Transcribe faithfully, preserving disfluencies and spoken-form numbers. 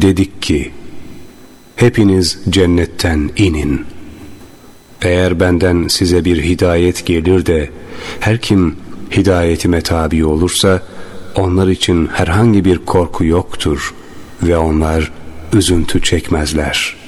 Dedik ki, hepiniz cennetten inin. Eğer benden size bir hidayet gelir de her kim hidayetime tabi olursa onlar için herhangi bir korku yoktur ve onlar üzüntü çekmezler.